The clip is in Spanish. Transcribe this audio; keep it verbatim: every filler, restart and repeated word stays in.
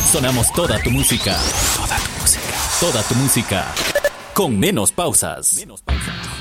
Sonamos toda tu música. Toda tu música. Toda tu música. Con menos pausas. Menos pausas.